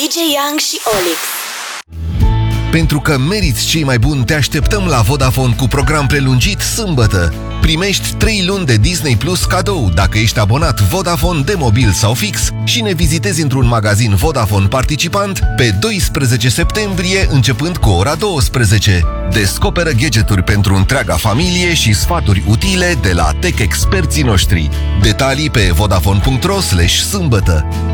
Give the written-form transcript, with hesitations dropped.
DJ Young și Olix. Pentru că meriți cei mai buni, te așteptăm la Vodafone cu program prelungit sâmbătă. Primești 3 luni de Disney Plus cadou dacă ești abonat Vodafone de mobil sau fix și ne vizitezi într-un magazin Vodafone participant pe 12 septembrie începând cu ora 12. Descoperă gadgeturi pentru întreaga familie și sfaturi utile de la tech experții noștri. Detalii pe vodafone.ro/sâmbătă.